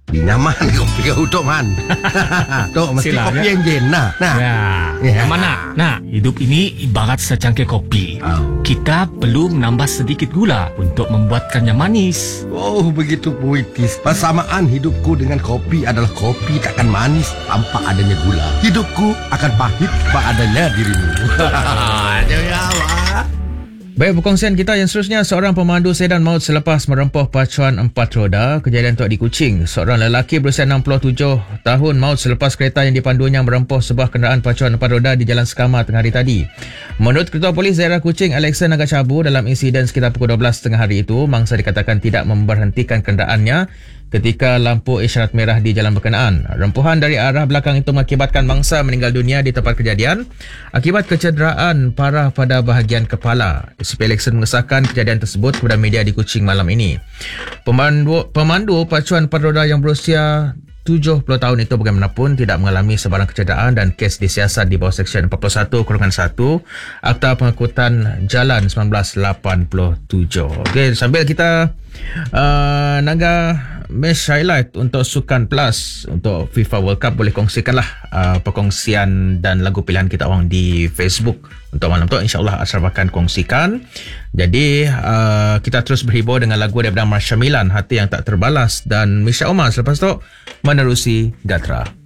Nyaman kopi kau Tok Man. Tok mesti Sila, kopi ya? yang nah. Ya. Mana? Nah, hidup ini ibarat secangkir kopi. Kita perlu menambah sedikit gula untuk membuatkannya manis. Oh, begitu puitis. Persamaan hidupku dengan kopi adalah kopi takkan manis tanpa adanya gula. Hidupku akan pahit tanpa adanya dirimu. Baik, perkongsian kita yang seterusnya. Seorang pemandu sedan maut selepas merempuh pacuan 4 roda. Kejadian itu di Kuching. Seorang lelaki berusia 67 tahun maut selepas kereta yang dipandunya merempuh sebuah kenderaan pacuan 4 roda di Jalan Sekama tengah hari tadi. Menurut Ketua Polis Daerah Kuching, Alexander Nagacabu, dalam insiden sekitar pukul 12 tengah hari itu, mangsa dikatakan tidak memberhentikan kenderaannya ketika lampu isyarat merah di jalan berkenaan. Rempuhan dari arah belakang itu mengakibatkan mangsa meninggal dunia di tempat kejadian akibat kecederaan parah pada bahagian kepala. SP Alexander mengesahkan kejadian tersebut kepada media di Kuching malam ini. Pemandu pacuan 4 roda yang berusia 70 tahun itu bagaimanapun tidak mengalami sebarang kecederaan dan kes disiasat di bawah Seksyen 41/1 Akta Pengangkutan Jalan 1987. Okey, sambil kita naga match highlight untuk Sukan Plus untuk FIFA World Cup, boleh kongsikanlah perkongsian dan lagu pilihan kita orang di Facebook untuk malam tu. InsyaAllah Ashraf akan kongsikan. Jadi kita terus berhibur dengan lagu daripada Marsha Milan, Hati Yang Tak Terbalas, dan Misha Omar selepas tu menerusi Gatra.